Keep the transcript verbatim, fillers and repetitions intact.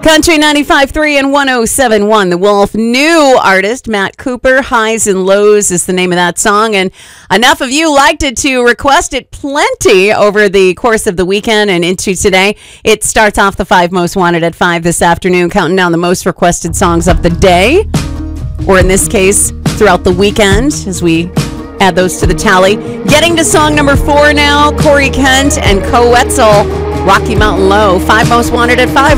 Country ninety-five point three and one oh seven point one. The Wolf. New artist, Matt Cooper. Highs and Lows is the name of that song. And enough of you liked it to request it plenty over the course of the weekend and into today. It starts off the five most wanted at five this afternoon, counting down the most requested songs of the day. Or in this case, throughout the weekend, as we add those to the tally. Getting to song number four now, Corey Kent and Co Wetzel, Rocky Mountain Low. Five most wanted at five.